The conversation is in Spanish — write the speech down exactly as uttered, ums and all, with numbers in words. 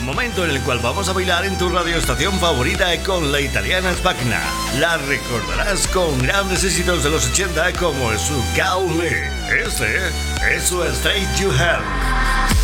momento en el cual vamos a bailar en tu radioestación favorita con la italiana Spagna. La recordarás con grandes éxitos de los ochenta como su Call Me. Este es su Straight to Hell.